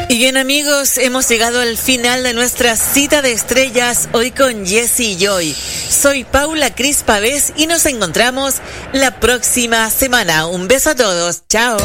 Y bien amigos, hemos llegado al final de nuestra cita de estrellas hoy con Jessy Joy. Soy Paula Cris Pavés y nos encontramos la próxima semana. Un beso a todos, chao.